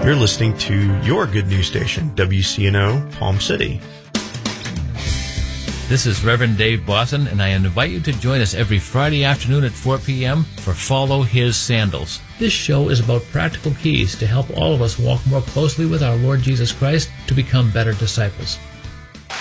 You're listening to your good news station, WCNO, Palm City. This is Reverend Dave Bosson, and I invite you to join us every Friday afternoon at 4 p.m. for Follow His Sandals. This show is about practical keys to help all of us walk more closely with our Lord Jesus Christ to become better disciples.